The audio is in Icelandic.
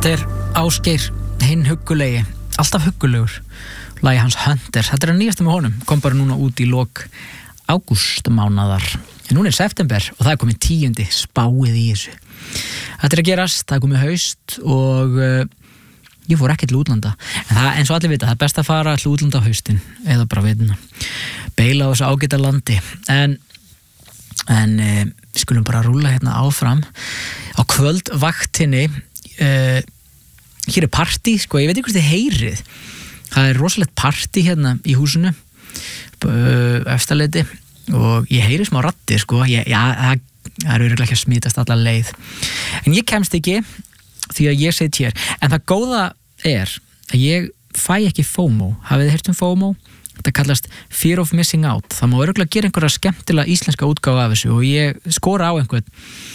Þetta Ásgeir, hinn huggulegi, alltaf huggulegur, lagi hans Hunter. Þetta nýjasta með honum, kom bara núna út í lok ágústmánaðar. En núna september og það komið 10. spáið í þessu. Þetta að gerast, það komið haust og ég fór ekki til útlanda. En það, eins og allir vita, það best að fara til útlanda á haustin, eða bara veituna. Beila á þessu ágæta landi. En við skulum bara rúlla hérna áfram. Á kvöldvaktinni, hér partí, sko, ég veit ekki hvort þið heyrið. Það rosalegt partí hérna í húsinu, efstaleiti, og ég heyri smá raddir, sko. Það örugglega ekki að smitast alla leið. En ég kemst ekki, því að ég set hér. En það góða að ég fæ ekki FOMO. Hafið þið heyrt FOMO? Þetta kallast Fear of Missing Out. Það má örugglega gera einhverja skemmtilega íslenska útgáfu af þessu og ég skora á einhvern